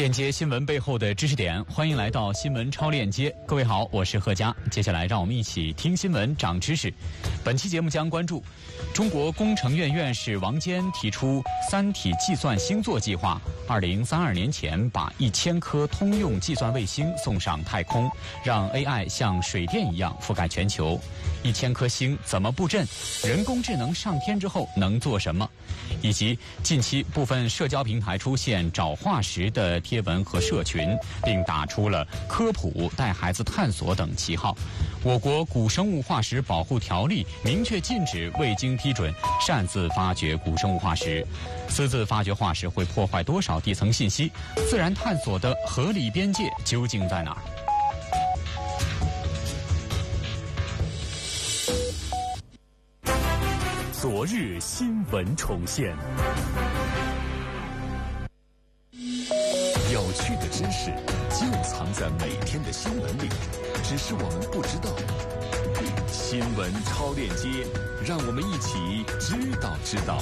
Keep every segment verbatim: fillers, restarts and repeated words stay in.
链接新闻背后的知识点，欢迎来到新闻超链接。各位好，我是贺佳。接下来让我们一起听新闻长知识。本期节目将关注中国工程院院士王坚提出三体计算星座计划，二零三二年前把一千颗通用计算卫星送上太空，让 A I 像水电一样覆盖全球。一千颗星怎么布阵？人工智能上天之后能做什么？以及近期部分社交平台出现找化石的贴文和社群，并打出了科普、带孩子探索等旗号。我国古生物化石保护条例明确禁止未经批准擅自发掘古生物化石。私自发掘化石会破坏多少地层信息？自然探索的合理边界究竟在哪儿？ 昨日新闻重现，有趣的知识就藏在每天的新闻里，只是我们不知道。新闻超链接，让我们一起知道知道。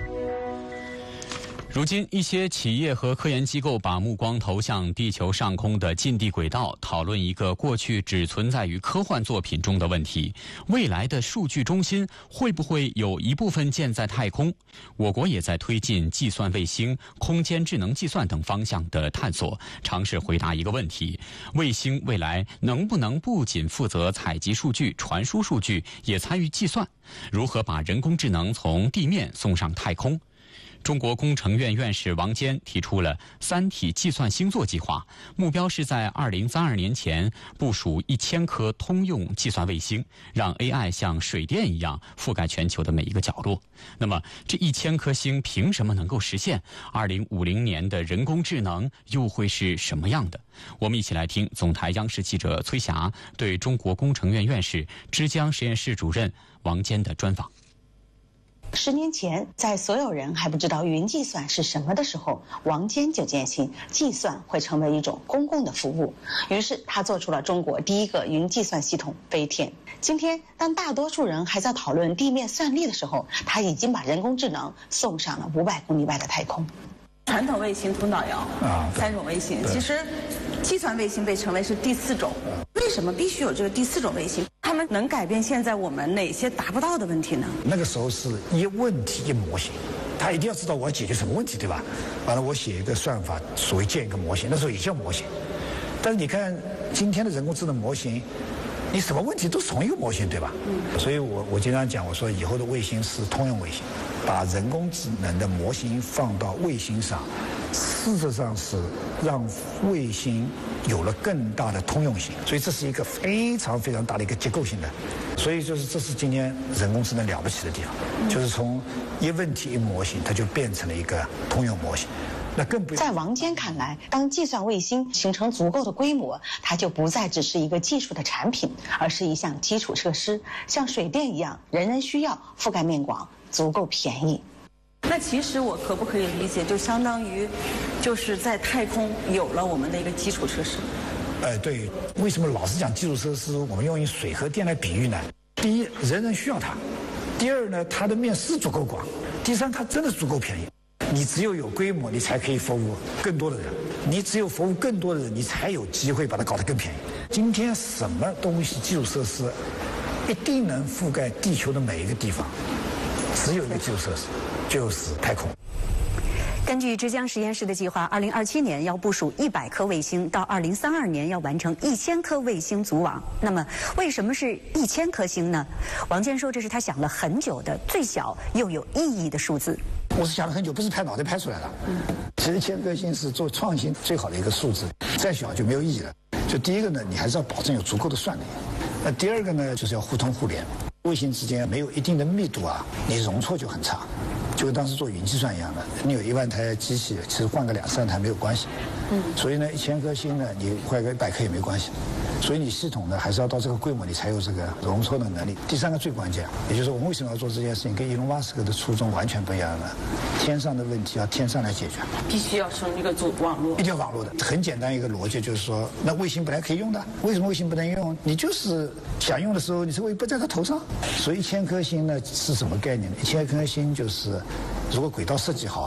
如今，一些企业和科研机构把目光投向地球上空的近地轨道，讨论一个过去只存在于科幻作品中的问题：未来的数据中心会不会有一部分建在太空？我国也在推进计算卫星、空间智能计算等方向的探索，尝试回答一个问题：卫星未来能不能不仅负责采集数据、传输数据，也参与计算？如何把人工智能从地面送上太空？中国工程院院士王坚提出了三体计算星座计划，目标是在二零三二年前部署一千颗通用计算卫星，让 A I 像水电一样覆盖全球的每一个角落。那么，这一千颗星凭什么能够实现？二零五零年的人工智能又会是什么样的？我们一起来听总台央视记者崔霞对中国工程院院士、之江实验室主任王坚的专访。 十年前，在所有人还不知道云计算是什么的时候，王坚就坚信计算会成为一种公共的服务，于是他做出了中国第一个云计算系统飞天。今天，当大多数人还在讨论地面算力的时候，他已经把人工智能送上了五百公里外的太空。 传统卫星、图导遥啊，三种卫星，其实计算卫星被称为是第四种。为什么必须有这个第四种卫星？他们能改变现在我们哪些达不到的问题呢？ 那个时候是一问题一模型，他一定要知道我要解决什么问题，对吧？完了，我写一个算法，所谓建一个模型，那时候也叫模型。但是你看今天的人工智能模型，你什么问题都是同一个模型，对吧？嗯。所以我我经常讲，我说以后的卫星是通用卫星，把人工智能的模型放到卫星上，事实上是让卫星有了更大的通用性，所以这是一个非常非常大的一个结构性的，所以就是这是今天人工智能了不起的地方，嗯、就是从一问题一模型，它就变成了一个通用模型。那更不在王坚看来，当计算卫星形成足够的规模，它就不再只是一个技术的产品，而是一项基础设施，像水电一样，人人需要，覆盖面广，足够便宜。 那其实我可不可以理解，就相当于就是在太空有了我们的一个基础设施？ 呃，对，为什么老是讲基础设施？我们用水和电来比喻呢？第一，人人需要它；第二呢，它的面是足够广；第三，它真的足够便宜。你只有有规模，你才可以服务更多的人；你只有服务更多的人，你才有机会把它搞得更便宜。今天什么东西基础设施一定能覆盖地球的每一个地方？只有一个基础设施，就是太空。 根据之江实验室的计划，二零二七年要部署一百颗卫星，到二零三二年要完成一千颗卫星组网。那么，为什么是一千颗星呢？王坚说，这是他想了很久的最小又有意义的数字。 我是想了很久，不是拍脑袋拍出来的。嗯，其实一千颗星是做创新最好的一个数字，再小就没有意义了。就第一个呢，你还是要保证有足够的算力；那第二个呢，就是要互通互联。卫星之间没有一定的密度啊，你容错就很差。就跟当时做云计算一样的，你有一万台机器，其实换个两三台没有关系。嗯，所以呢，一千颗星呢，你换个一百颗也没关系。所以你系统呢，还是要到这个规模，你才有这个容错的能力。第三个最关键，也就是我们为什么要做这件事情，跟伊隆马斯克的初衷完全不一样的。天上的问题要天上来解决， 必须要生一个组网络， 一定要网络的。很简单一个逻辑就是说，那卫星本来可以用的，为什么卫星不能用？你就是想用的时候，你这卫不在它头上。所以一千颗星呢是什么概念呢？一千颗星就是，如果轨道设计好，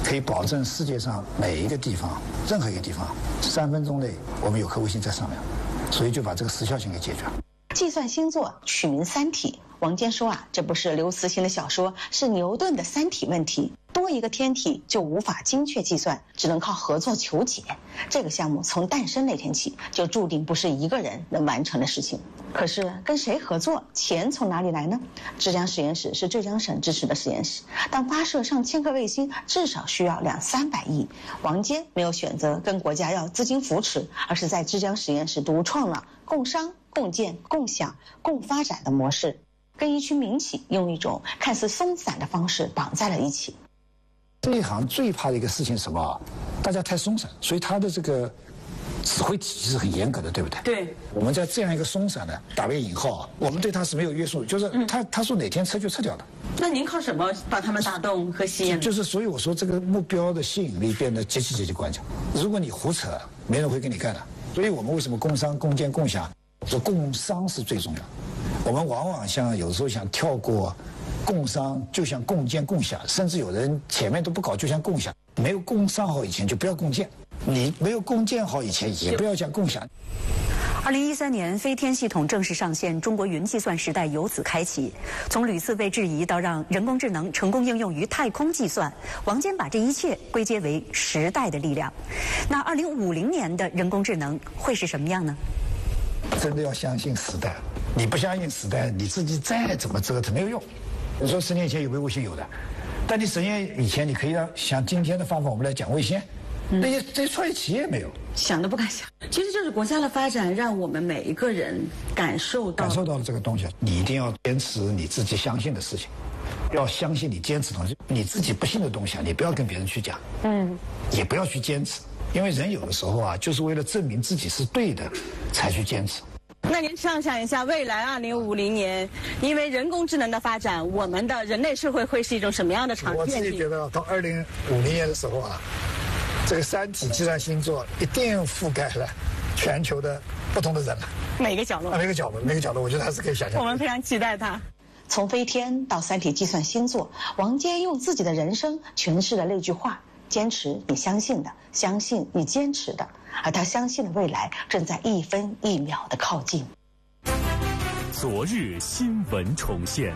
可以保证世界上每一个地方，任何一个地方，三分钟内我们有颗卫星在上面，所以就把这个时效性给解决了。 计算星座取名《三体》，王坚说啊，这不是刘慈欣的小说，是牛顿的三体问题。多一个天体就无法精确计算，只能靠合作求解。这个项目从诞生那天起，就注定不是一个人能完成的事情。可是跟谁合作？钱从哪里来呢？浙江实验室是浙江省支持的实验室，但发射上千颗卫星至少需要两三百亿。王坚没有选择跟国家要资金扶持，而是在浙江实验室独创了共商、共建、共享、共发展的模式，跟一群民企用一种看似松散的方式绑在了一起。 这一行最怕的一个事情是什么？大家太松散，所以他的这个指挥体系是很严格的，对不对？ 对。 我们在这样一个松散的打个引号，我们对他是没有约束，就是他、嗯、他说哪天撤就撤掉的。 那您靠什么把他们打动和吸引？ 就是所以我说这个目标的吸引力变得极其极其关键。如果你胡扯，没人会跟你干的。所以我们为什么共商、共建、共享？说共商是最重要的。我们往往像有时候想跳过共商，就像共建共享，甚至有人前面都不搞，就像共享。没有共商好以前就不要共建，你没有共建好以前也不要讲共享。 二零一三年，飞天系统正式上线，中国云计算时代由此开启。从屡次被质疑到让人工智能成功应用于太空计算，王坚把这一切归结为时代的力量。那二零五零年的人工智能会是什么样呢？ 真的要相信时代，你不相信时代，你自己再怎么折腾没有用。你说十年前有没有卫星？有的，但你十年以前你可以让像今天的方法，我们来讲卫星，嗯、那些这些创业企业没有， 想都不敢想。其实就是国家的发展，让我们每一个人感受到感受到了这个东西。你一定要坚持你自己相信的事情，要相信你坚持的东西。你自己不信的东西啊，你不要跟别人去讲，嗯，也不要去坚持，因为人有的时候啊，就是为了证明自己是对的，才去坚持。 那您畅想一下，未来二零五零年，因为人工智能的发展，我们的人类社会会是一种什么样的场景？ 我自己觉得，到二零五零年的时候啊，这个三体计算星座一定覆盖了全球的不同的人了， 每个角落， 啊、每个角落，每个角落，我觉得还是可以想象。 我们非常期待它。 从飞天到三体计算星座，王坚用自己的人生诠释了那句话：坚持你相信的，相信你坚持的。而他相信的未来正在一分一秒的靠近。 昨日新闻重现，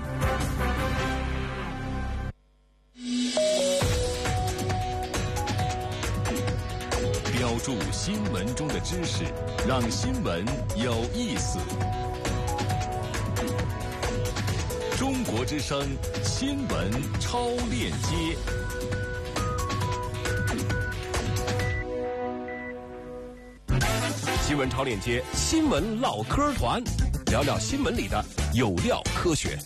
标注新闻中的知识，让新闻有意思。中国之声新闻超链接。新闻超链接，新闻唠嗑团，聊聊新闻里的有料科学。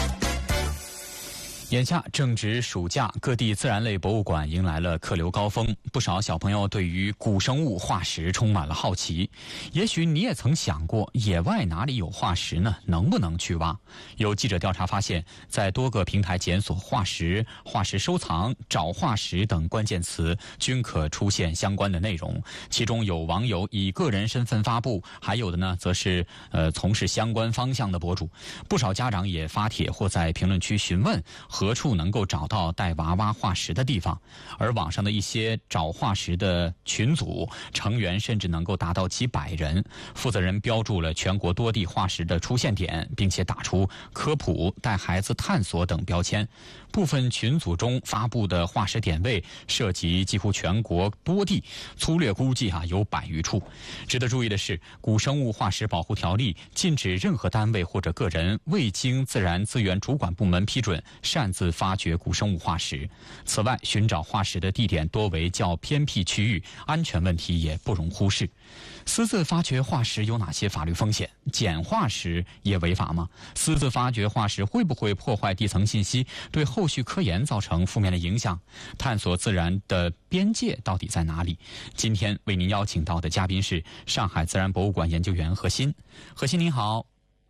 眼下正值暑假，各地自然类博物馆迎来了客流高峰，不少小朋友对于古生物化石充满了好奇。也许你也曾想过，野外哪里有化石呢？能不能去挖？有记者调查发现，在多个平台检索化石、化石收藏、找化石等关键词，均可出现相关的内容。其中有网友以个人身份发布，还有的呢，则是呃从事相关方向的博主。不少家长也发帖或在评论区询问何处能够找到带娃娃化石的地方，而网上的一些找化石的群组成员甚至能够达到几百人，负责人标注了全国多地化石的出现点，并且打出科普、带孩子探索等标签。部分群组中发布的化石点位涉及几乎全国多地，粗略估计啊有百余处。值得注意的是，《古生物化石保护条例》禁止任何单位或者个人未经自然资源主管部门批准擅自发掘古生物化石。此外，寻找化石的地点多为较偏僻区域，安全问题也不容忽视。私自发掘化石有哪些法律风险？捡化石也违法吗？私自发掘化石会不会破坏地层信息，对后续科研造成负面的影响？探索自然的边界到底在哪里？今天为您邀请到的嘉宾是上海自然博物馆研究员何鑫。何鑫您好。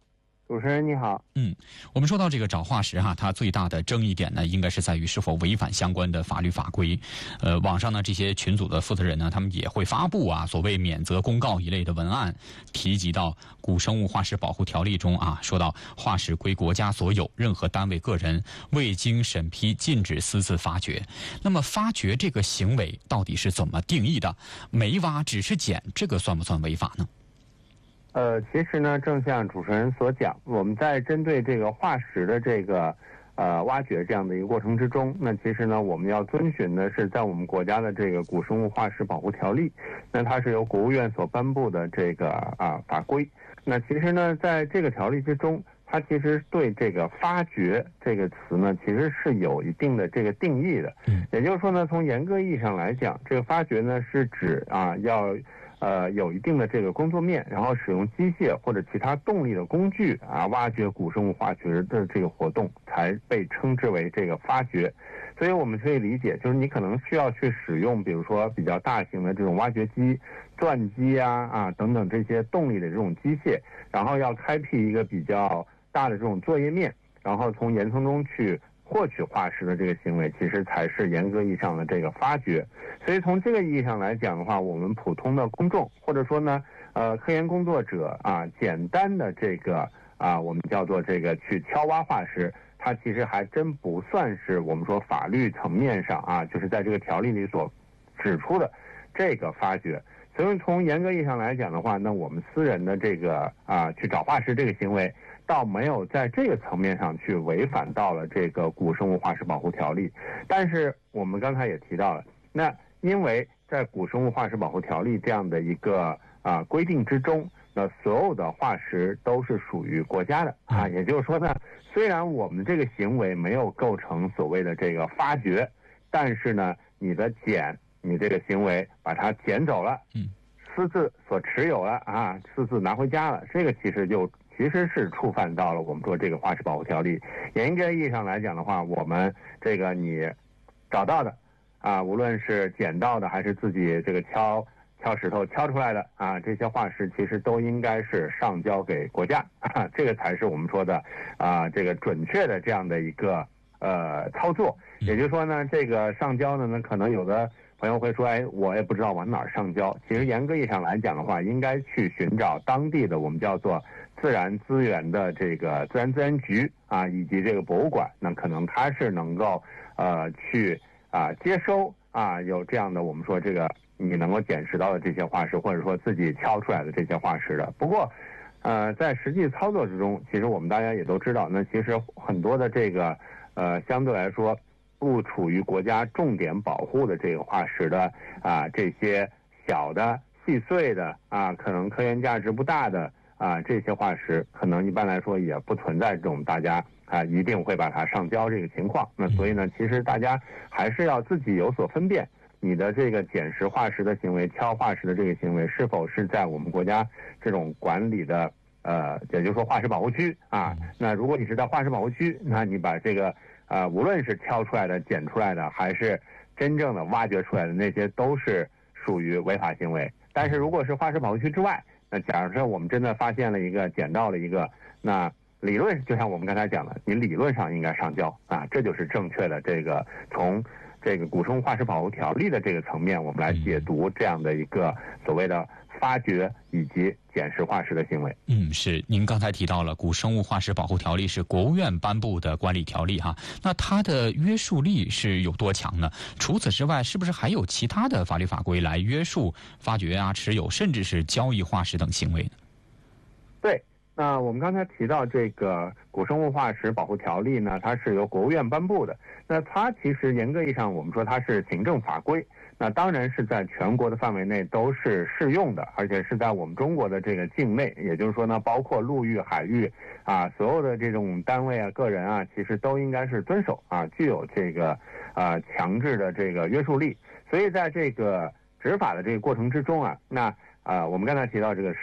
主持人你好。 嗯，我们说到这个找化石哈，它最大的争议点呢，应该是在于是否违反相关的法律法规。呃，网上呢这些群组的负责人呢，他们也会发布啊所谓免责公告一类的文案，提及到《古生物化石保护条例》中啊，说到化石归国家所有，任何单位个人未经审批禁止私自发掘。那么发掘这个行为到底是怎么定义的？没挖只是捡，这个算不算违法呢？ 呃，其实呢，正像主持人所讲，我们在针对这个化石的这个呃挖掘这样的一个过程之中，那其实呢，我们要遵循的是在我们国家的这个《古生物化石保护条例》，那它是由国务院所颁布的这个啊法规。那其实呢，在这个条例之中，它其实对这个发掘这个词呢，其实是有一定的这个定义的。也就是说呢，从严格意义上来讲，这个发掘呢是指啊要。呃，有一定的这个工作面，然后使用机械或者其他动力的工具啊，挖掘古生物化石的这个活动，才被称之为这个发掘。所以我们可以理解，就是你可能需要去使用，比如说比较大型的这种挖掘机、钻机啊啊等等这些动力的这种机械，然后要开辟一个比较大的这种作业面，然后从岩层中去获取化石的这个行为，其实才是严格意义上的这个发掘。所以从这个意义上来讲的话，我们普通的公众或者说呢，呃，科研工作者啊，简单的这个啊，我们叫做这个去敲挖化石，它其实还真不算是我们说法律层面上啊，就是在这个条例里所指出的这个发掘。所以从严格意义上来讲的话，那我们私人的这个啊去找化石这个行为，倒没有在这个层面上去违反到了这个《古生物化石保护条例》。但是我们刚才也提到了，那因为在《古生物化石保护条例》这样的一个啊规定之中，那所有的化石都是属于国家的啊，也就是说呢，虽然我们这个行为没有构成所谓的这个发掘，但是呢，你的捡，你这个行为把它捡走了，嗯，私自所持有了啊，私自拿回家了，这个其实就其实是触犯到了我们说这个化石保护条例。严格意义上来讲的话，我们这个你找到的啊，无论是捡到的还是自己这个敲敲石头敲出来的啊，这些化石其实都应该是上交给国家，啊、这个才是我们说的啊这个准确的这样的一个呃操作。也就是说呢，这个上交的呢，可能有的朋友会说，哎，我也不知道往哪儿上交。其实严格意义上来讲的话，应该去寻找当地的我们叫做自然资源的这个自然资源局啊，以及这个博物馆，那可能它是能够呃去啊接收啊有这样的我们说这个你能够捡拾到的这些化石，或者说自己敲出来的这些化石的。不过呃在实际操作之中，其实我们大家也都知道，那其实很多的这个呃相对来说不处于国家重点保护的这个化石的啊这些小的细碎的啊可能科研价值不大的啊这些化石，可能一般来说也不存在这种大家啊一定会把它上交这个情况。那所以呢，其实大家还是要自己有所分辨，你的这个捡拾化石的行为、敲化石的这个行为，是否是在我们国家这种管理的呃也就是说化石保护区啊。那如果你是在化石保护区，那你把这个啊、呃，无论是敲出来的、捡出来的，还是真正的挖掘出来的，那些都是属于违法行为。但是如果是化石保护区之外，那假如说我们真的发现了一个、捡到了一个，那理论就像我们刚才讲的，你理论上应该上交啊，这就是正确的。这个从这个《古生物化石保护条例》的这个层面，我们来解读这样的一个所谓的发掘以及捡拾化石的行为。 嗯，是。您刚才提到了《古生物化石保护条例》是国务院颁布的管理条例哈，那它的约束力是有多强呢？除此之外，是不是还有其他的法律法规来约束发掘啊、持有，甚至是交易化石等行为呢？ 对。那我们刚才提到这个《古生物化石保护条例》呢，它是由国务院颁布的。那它其实严格意义上，我们说它是行政法规。那当然是在全国的范围内都是适用的，而且是在我们中国的这个境内，也就是说呢，包括陆域、海域啊，所有的这种单位啊、个人啊，其实都应该是遵守啊，具有这个啊强制的这个约束力。所以在这个执法的这个过程之中啊，那啊我们刚才提到这个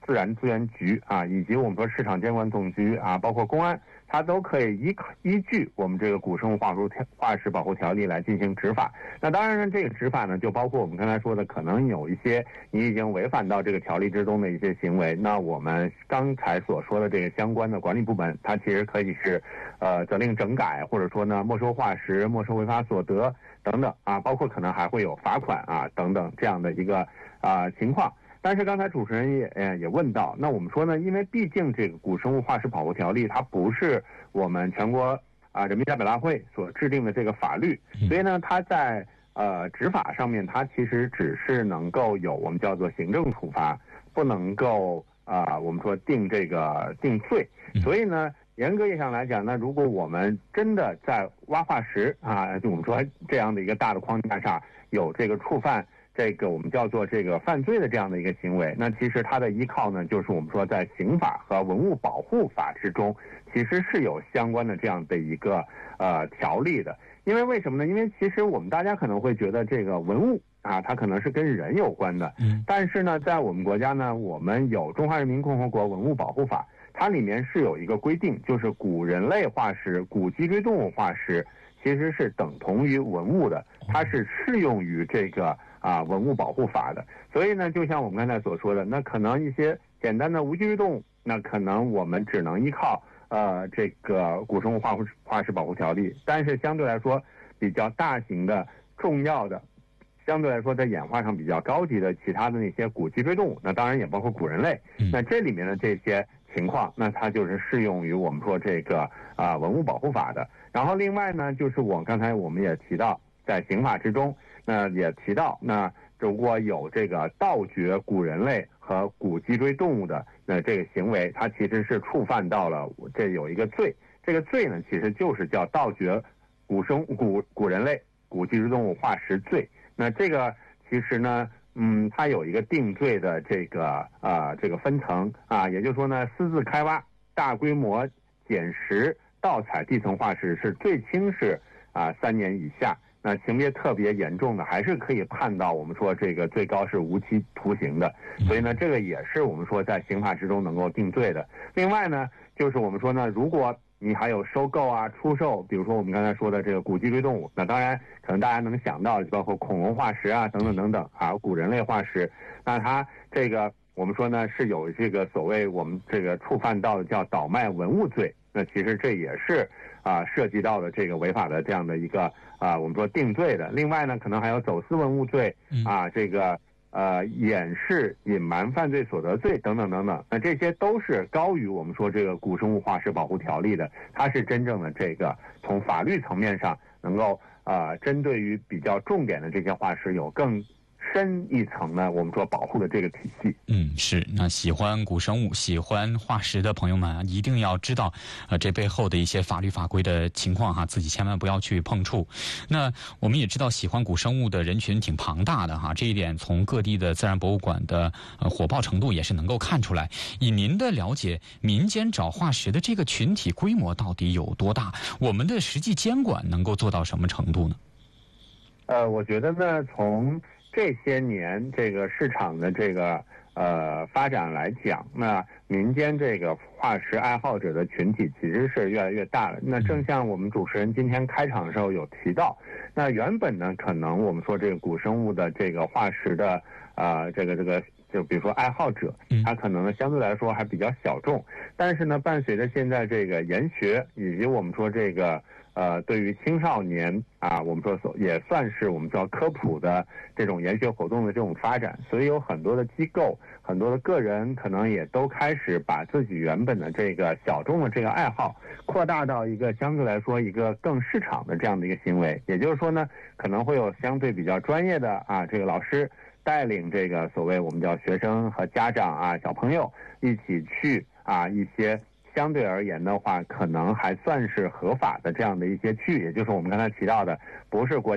自然资源局啊，以及我们说市场监管总局啊，包括公安，它都可以依依据我们这个古生物化化石保护条例来进行执法。那当然呢，这个执法呢，就包括我们刚才说的，可能有一些你已经违反到这个条例之中的一些行为。那我们刚才所说的这个相关的管理部门，它其实可以是呃责令整改，或者说呢没收化石、没收违法所得等等啊，包括可能还会有罚款啊等等这样的一个啊、呃、情况。但是刚才主持人也呃也问到，那我们说呢，因为毕竟这个古生物化石保护条例它不是我们全国啊人民代表大会所制定的这个法律，所以呢，它在呃执法上面，它其实只是能够有我们叫做行政处罚，不能够啊、呃、我们说定这个定罪。所以呢，严格意义上来讲呢，如果我们真的在挖化石啊，就我们说这样的一个大的框架下有这个触犯这个我们叫做这个犯罪的这样的一个行为，那其实它的依靠呢，就是我们说在刑法和文物保护法之中，其实是有相关的这样的一个呃条例的。因为为什么呢？因为其实我们大家可能会觉得这个文物啊，它可能是跟人有关的，嗯，但是呢，在我们国家呢，我们有《中华人民共和国文物保护法》，它里面是有一个规定，就是古人类化石、古脊椎动物化石其实是等同于文物的，它是适用于这个啊文物保护法的。所以呢，就像我们刚才所说的，那可能一些简单的无脊椎动物，那可能我们只能依靠呃这个古生物化化石保护条例，但是相对来说比较大型的、重要的，相对来说在演化上比较高级的其他的那些古脊椎动物，那当然也包括古人类，那这里面的这些情况，那它就是适用于我们说这个啊、呃、文物保护法的。然后另外呢，就是我刚才我们也提到，在刑法之中，那也提到，那如果有这个盗掘古人类和古脊椎动物的那这个行为，它其实是触犯到了这有一个罪，这个罪呢其实就是叫盗掘古生古古人类古脊椎动物化石罪。那这个其实呢，嗯，它有一个定罪的这个啊、呃、这个分层啊，也就是说呢，私自开挖、大规模捡拾、盗采地层化石是最轻是啊三年以下，那情节特别严重的还是可以判到我们说这个最高是无期徒刑的。所以呢，这个也是我们说在刑法之中能够定罪的。另外呢，就是我们说呢，如果你还有收购啊、出售，比如说我们刚才说的这个古脊椎动物，那当然可能大家能想到，包括恐龙化石啊等等等等啊，古人类化石，那它这个我们说呢是有这个所谓我们这个触犯到的叫倒卖文物罪，那其实这也是啊涉及到的这个违法的这样的一个啊我们说定罪的。另外呢，可能还有走私文物罪啊，这个。呃，掩饰、隐瞒犯罪所得罪等等等等，那这些都是高于我们说这个古生物化石保护条例的，它是真正的这个从法律层面上能够呃针对于比较重点的这些化石有更深一层呢，我们说保护的这个体系。 嗯，是。那喜欢古生物、喜欢化石的朋友们啊，一定要知道，呃，这背后的一些法律法规的情况哈，自己千万不要去碰触。那我们也知道，喜欢古生物的人群挺庞大的哈，这一点从各地的自然博物馆的呃火爆程度也是能够看出来。以您的了解，民间找化石的这个群体规模到底有多大？我们的实际监管能够做到什么程度呢？ 呃，我觉得呢，从这些年这个市场的这个呃发展来讲，那民间这个化石爱好者的群体其实是越来越大了。那正像我们主持人今天开场的时候有提到，那原本呢，可能我们说这个古生物的这个化石的啊、呃、这个这个就比如说爱好者，他可能呢相对来说还比较小众，但是呢，伴随着现在这个研学以及我们说这个。呃，对于青少年啊，我们说所也算是我们叫科普的这种研学活动的这种发展，所以有很多的机构、很多的个人可能也都开始把自己原本的这个小众的这个爱好扩大到一个相对来说一个更市场的这样的一个行为。也就是说呢，可能会有相对比较专业的啊这个老师带领这个所谓我们叫学生和家长啊小朋友一起去啊一些。相对而言的话，可能还算是合法的这样的一些区域，也就是我们刚才提到的，不是国